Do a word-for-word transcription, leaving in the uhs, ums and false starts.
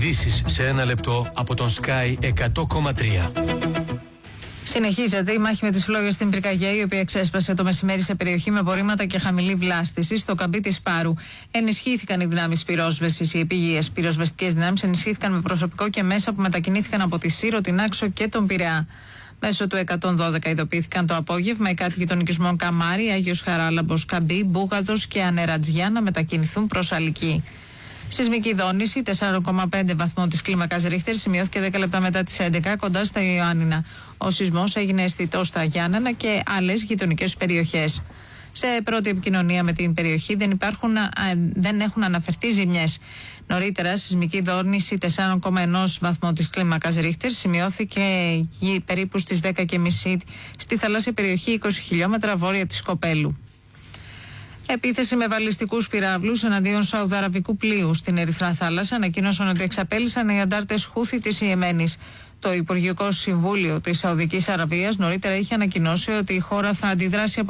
Ειδήσεις σε ένα λεπτό από τον Sky εκατό κόμμα τρία. Συνεχίζεται η μάχη με τις φλόγες στην Πυρκαγιά, η οποία ξέσπασε το μεσημέρι σε περιοχή με απορρίμματα και χαμηλή βλάστηση στο καμπί της Πάρου. Ενισχύθηκαν οι δυνάμεις πυρόσβεσης. Οι επίγειες πυροσβεστικές δυνάμεις ενισχύθηκαν με προσωπικό και μέσα που μετακινήθηκαν από τη Σύρο, την Άξο και τον Πειραιά. Μέσω του εκατόν δώδεκα ειδοποιήθηκαν το απόγευμα οι κάτοικοι των οικισμών Καμάρι, Άγιος Χαράλαμπος, Καμπί, Μπούγαδος και Ανερατζιά να μετακινηθούν προς Αλική. Σεισμική δόνηση τέσσερα κόμμα πέντε βαθμών της κλίμακας Ρίχτερ σημειώθηκε δέκα λεπτά μετά τις έντεκα κοντά στα Ιωάννινα. Ο σεισμός έγινε αισθητός στα Γιάννενα και άλλες γειτονικές περιοχές. Σε πρώτη επικοινωνία με την περιοχή δεν, υπάρχουν, δεν έχουν αναφερθεί ζημιές. Νωρίτερα, σεισμική δόνηση τέσσερα κόμμα ένα βαθμών της κλίμακας Ρίχτερ σημειώθηκε περίπου στις δέκα και μισή στη θαλάσσια περιοχή είκοσι χιλιόμετρα βόρεια της Σκοπέλου. Επίθεση με βαλιστικούς πυράβλους εναντίον σαουδαραβικού πλοίου στην Ερυθρά Θάλασσα ανακοίνωσαν ότι εξαπέλυσαν οι αντάρτες Χούθη της Ιεμένης. Το Υπουργικό Συμβούλιο της Σαουδικής Αραβίας νωρίτερα είχε ανακοινώσει ότι η χώρα θα αντιδράσει